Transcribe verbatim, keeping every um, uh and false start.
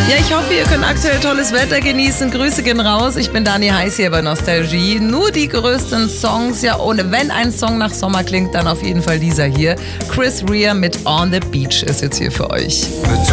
Ja, ich hoffe, ihr könnt aktuell tolles Wetter genießen. Grüße gehen raus. Ich bin Dani Heiß hier bei Nostalgie. Nur die größten Songs, ja, und wenn ein Song nach Sommer klingt, dann auf jeden Fall dieser hier. Chris Rea mit On the Beach ist jetzt hier für euch.